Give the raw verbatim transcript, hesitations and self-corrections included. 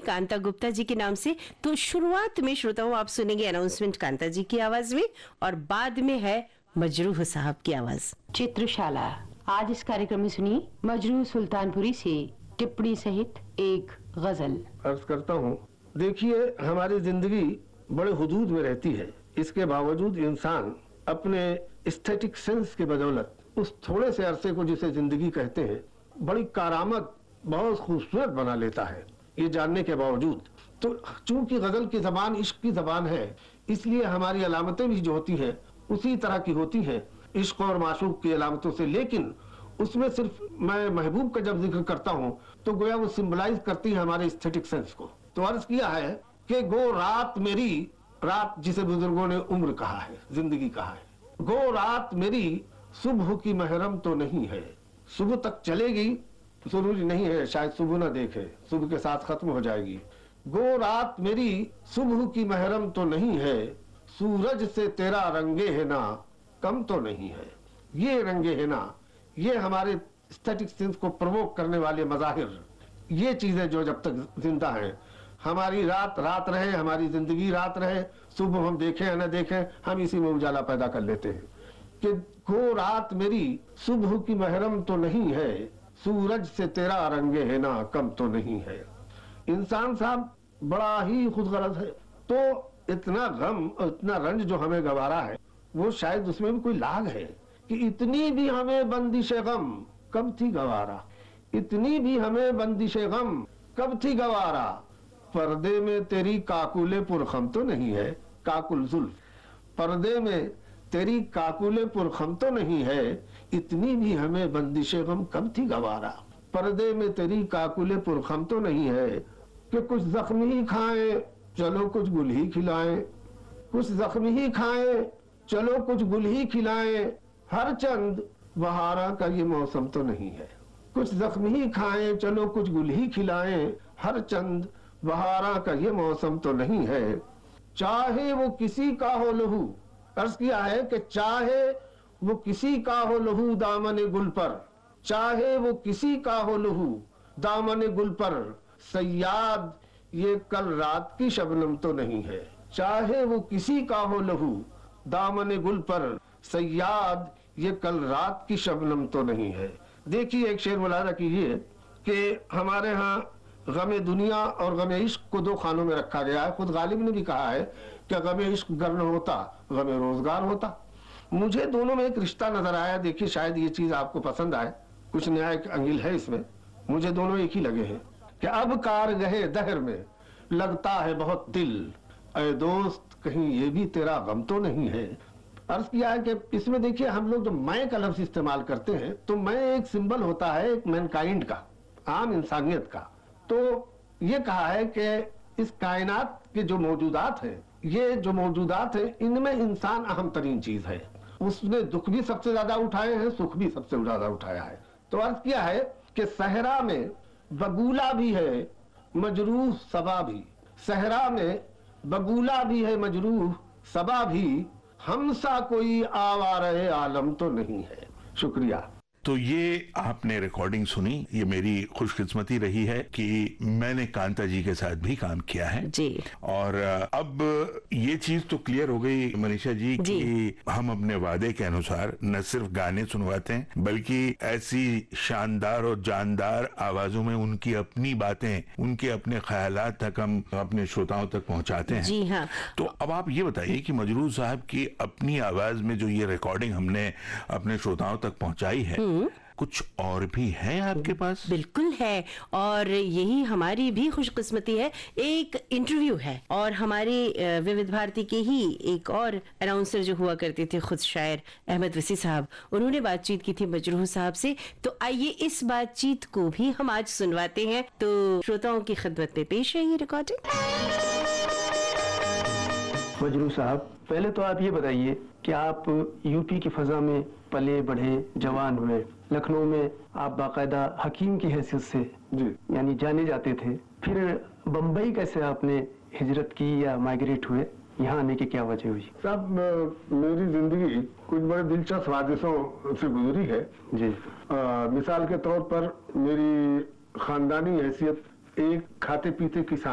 कांता गुप्ता जी के नाम से। तो शुरुआत में श्रोताओं आप सुनेंगे अनाउंसमेंट कांता जी की आवाज में और बाद में है मजरूह साहब की आवाज। चित्रशाला आज इस कार्यक्रम में सुनिए मजरूह सुल्तानपुरी से टिप्पणी सहित एक गजल। अर्ज करता हूँ, देखिए हमारी जिंदगी बड़े हुदूद में रहती है, इसके बावजूद इंसान अपने एस्थेटिक सेंस के बदौलत उस थोड़े से अरसे को जिसे जिंदगी कहते हैं बड़ी कारामद बहुत खूबसूरत बना लेता है, ये जानने के बावजूद। तो चूंकि गजल की जबान इश्क की जबान है, इसलिए हमारी अलामतें भी जो होती हैं उसी तरह की होती हैं, इश्क और माशूक की अलामतों से। लेकिन उसमें सिर्फ मैं महबूब का जब जिक्र करता हूँ तो गोया वो सिंबलाइज करती है हमारे एस्थेटिक सेंस को। तो अर्ज किया है कि गो रात मेरी, रात जिसे बुजुर्गों ने उम्र कहा है, जिंदगी कहा है, गो रात मेरी सुबह की महरम तो नहीं है। सुबह तक चलेगी जरूरी नहीं है, शायद सुबह ना देखे, सुबह के साथ खत्म हो जाएगी। गो रात मेरी सुबह की महरम तो नहीं है, सूरज से तेरा रंगे है ना कम तो नहीं है। ये रंगे है ना, ये हमारे एस्थेटिक सेंस को प्रवोक करने वाले मज़ाहिर, ये चीजें जो जब तक जिंदा हैं, हमारी रात रात रहे, हमारी जिंदगी रात रहे, सुबह हम देखें या न देखें, हम इसी में उजाला पैदा कर लेते हैं कि गो रात मेरी सुबह की महरम तो नहीं है, सूरज से तेरा रंगे है ना कम तो नहीं है। इंसान साहब बड़ा ही खुदगर्ज है, तो इतना गम और इतना रंज जो हमें गवारा है वो शायद उसमें भी कोई लाग है कि इतनी भी हमें बंदिश गम कब थी गवारा, इतनी भी हमें बंदिश गम कब थी गवारा, पर्दे में तेरी काकुले पुरखम तो नहीं है, काकुल जुल्फ, पर्दे में तेरी काकुले पुरखम तो नहीं है, इतनी भी हमें बंदिशे गम कब थी गवारा, पर्दे में तेरी काकुले पुरखम तो नहीं है कि कुछ जख्मी ही खाएं चलो कुछ गुल ही खिलाएं, कुछ जख्मी ही खाएं चलो कुछ गुल ही खिलाएं, हर चंद बहारा का ये मौसम तो नहीं है, कुछ जख्मी ही खाएं चलो कुछ गुल ही खिलाएं, हर चंद बहारा का ये मौसम तो नहीं है। चाहे वो किसी का हो लहू, अर्ज किया है कि चाहे वो किसी का हो लहू दामन गुल पर, चाहे वो किसी का हो लहू दामन गुल पर, सयाद ये कल रात की शबनम तो नहीं है, चाहे वो किसी का हो लहू दामन गुल पर, सयाद ये कल रात की शबनम तो नहीं है। देखिए एक शेर मुलाजा कीजिए कि हमारे यहाँ गमे दुनिया और गमे इश्क को दो खानों में रखा गया है। खुद गालिब ने भी कहा है कि गमे इश्क गर न होता गमे रोजगार होता। मुझे दोनों में एक रिश्ता नजर आया, देखिए शायद ये चीज आपको पसंद आए, कुछ न्यायिक अंगिल है इसमें, मुझे दोनों एक ही लगे हैं कि अब कार गहे दहर में लगता है बहुत दिल, ऐ दोस्त कहीं ये भी तेरा गम तो नहीं है। अर्ज किया है कि इसमें देखिए हम लोग जो मैं का लफ्ज इस्तेमाल करते हैं तो मैं एक सिंबल होता है एक मैनकाइंड का, आम इंसानियत का। तो ये कहा है कि इस कायनात के जो मौजूदात हैं, ये जो मौजूदात हैं इनमें इंसान अहम तरीन चीज है, उसने दुख भी सबसे ज्यादा उठाए हैं, सुख भी सबसे ज्यादा उठाया है। तो अर्ज किया है कि सहरा में बगूला भी है मजरूह सबा भी, सहरा में बगूला भी है मजरूह सबा भी, हमसा कोई आवारे आलम तो नहीं है। शुक्रिया। तो ये आपने रिकॉर्डिंग सुनी, ये मेरी खुशकिस्मती रही है कि मैंने कांता जी के साथ भी काम किया है जी। और अब ये चीज तो क्लियर हो गई मनीषा जी, जी कि हम अपने वादे के अनुसार न सिर्फ गाने सुनवाते हैं बल्कि ऐसी शानदार और जानदार आवाजों में उनकी अपनी बातें, उनके अपने ख्यालात तक हम अपने श्रोताओं तक पहुंचाते हैं। जी हाँ। तो अब आप ये बताइए कि मजरूह साहब की अपनी आवाज में जो ये रिकॉर्डिंग हमने अपने श्रोताओं तक पहुंचाई है, कुछ और भी है आपके पास? बिल्कुल है, और यही हमारी भी खुशकिस्मती है। एक इंटरव्यू है और हमारे विविध भारती के ही एक और अनाउंसर जो हुआ करते थे, खुद शायर अहमद वसी साहब, उन्होंने बातचीत की थी मजरूह साहब से। तो आइए इस बातचीत को भी हम आज सुनवाते हैं। तो श्रोताओं की खिदमत में पेश है ये रिकॉर्डिंग। मजरूह साहब, पहले तो आप ये बताइए कि आप यूपी की फजा में पले बढ़े, जवान हुए, लखनऊ में आप बाकायदा हकीम की हैसियत से जी यानी जाने जाते थे, फिर बम्बई कैसे आपने हिजरत की या माइग्रेट हुए, यहाँ आने की क्या वजह हुई? साहब मेरी जिंदगी कुछ बड़े दिलचस्प हादिसों से गुजरी है जी। आ, मिसाल के तौर पर मेरी खानदानी हैसियत एक खाते पीते किसान